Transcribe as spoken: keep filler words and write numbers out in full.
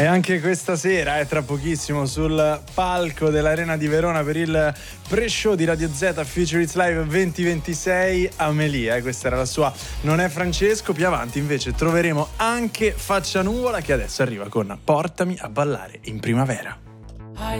E anche questa sera, eh, tra pochissimo, sul palco dell'Arena di Verona per il pre-show di Radio Z Future It's Live venti ventisei, Amelie, eh, questa era la sua Non è Francesco. Più avanti invece troveremo anche Faccia Nuvola, che adesso arriva con Portami a ballare in primavera.